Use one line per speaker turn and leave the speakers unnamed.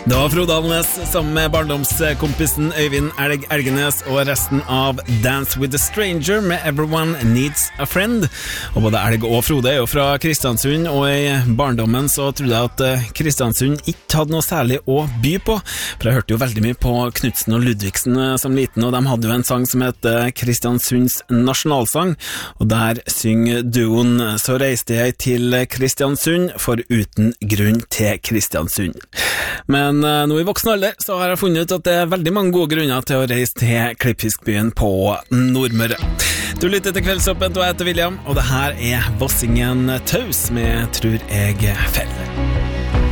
Det var Frode Alnes sammen med barndomskompisen Øyvind Elgenes og resten av Dance with a Stranger med Everyone Needs a Friend. Og både Elg og Frode er jo fra Kristiansund, og i barndommen så trodde jeg at Kristiansund ikke hadde noe særlig å by på. For jeg hørte jo veldig mye på Knudsen og Ludvigsen som liten, og de hadde jo en sang som heter Kristiansunds nasjonalsang, og der synger duoen «Så reiste jeg til Kristiansund, for uten grunn til Kristiansund». Men nå i voksen alder så har jeg funnet ut at det er veldig mange gode grunner til å reise til Klippfiskbyen på Nordmøre. Du lytter til Kveldsåpent, og jeg heter William, og det her er Vossingen Taus med Tror jeg fell.